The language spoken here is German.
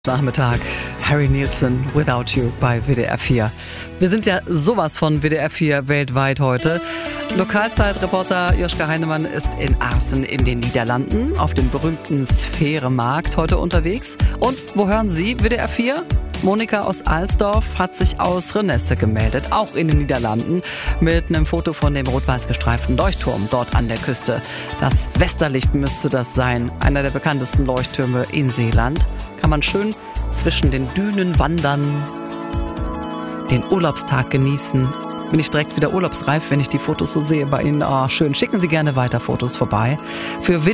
Nachmittag, Harry Nilsson, Without You bei WDR 4. Wir sind ja sowas von WDR 4 weltweit heute. Lokalzeitreporter Joschka Heinemann ist in Assen in den Niederlanden auf dem berühmten Sphäre-Markt heute unterwegs. Und wo hören Sie WDR 4? Monika aus Alsdorf hat sich aus Renesse gemeldet, auch in den Niederlanden, mit einem Foto von dem rot-weiß gestreiften Leuchtturm dort an der Küste. Das Westerlicht müsste das sein, einer der bekanntesten Leuchttürme in Seeland. Kann man schön zwischen den Dünen wandern, den Urlaubstag genießen. Bin ich direkt wieder urlaubsreif, wenn ich die Fotos so sehe bei Ihnen. Oh, schön, schicken Sie gerne weiter Fotos vorbei. Für